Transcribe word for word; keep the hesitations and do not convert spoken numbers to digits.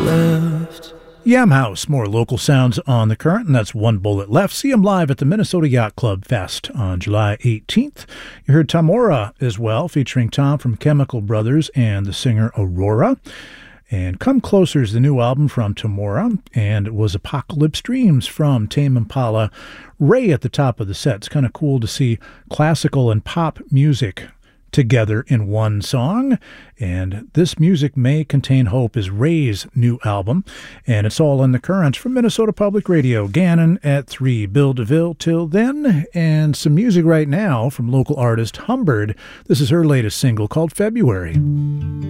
left. Yamhaus, more local sounds on the current, and that's One Bullet Left. See them live at the Minnesota Yacht Club Fest on July eighteenth. You heard Tamora as well, featuring Tom from Chemical Brothers and the singer Aurora. And Come Closer is the new album from Tamora, and it was Apocalypse Dreams from Tame Impala. Ray at the top of the set. It's kind of cool to see classical and pop music together in one song, and This Music May Contain Hope is Ray's new album, and it's all in the current from Minnesota Public Radio. Gannon at three, Bill DeVille till then, and some music right now from local artist Humbird. This is her latest single called February.